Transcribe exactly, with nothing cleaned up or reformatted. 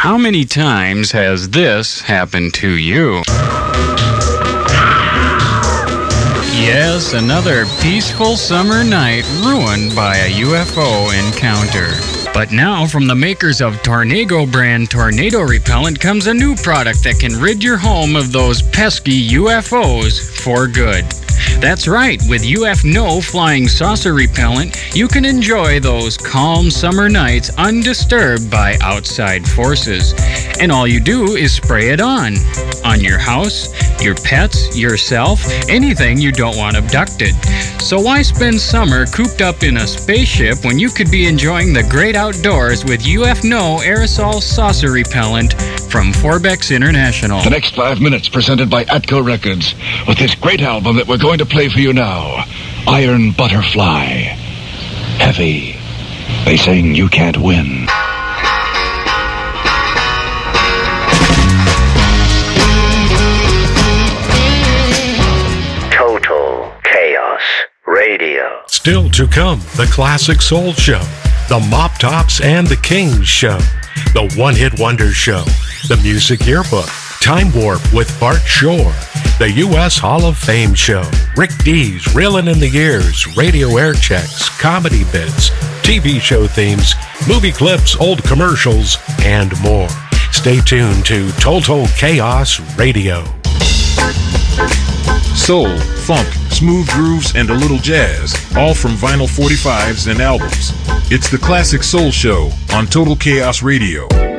How many times has this happened to you? Yes, another peaceful summer night ruined by a U F O encounter. But now, from the makers of Tornado brand Tornado Repellent comes a new product that can rid your home of those pesky U F Os for good. That's right, with U F N O Flying Saucer Repellent, you can enjoy those calm summer nights undisturbed by outside forces. And all you do is spray it on. On your house, your pets, yourself, anything you don't want abducted. So why spend summer cooped up in a spaceship when you could be enjoying the great outdoors with U F N O Aerosol Saucer Repellent from Forbex International? The next five minutes presented by Atco Records with this great album that we're going to play for you now, Iron Butterfly. Heavy. They sing You Can't Win. Total Chaos Radio. Still to come, the Classic Soul Show, the Mop Tops and the Kings Show, the One Hit Wonder Show, the Music Yearbook, Time Warp with Bart Shore, the U S Hall of Fame Show, Rick D's Reelin' in the Years, radio air checks, comedy bits, T V show themes, movie clips, old commercials, and more. Stay tuned to Total Chaos Radio. Soul, funk, smooth grooves, and a little jazz, all from vinyl forty-fives and albums. It's the Classic Soul Show on Total Chaos Radio.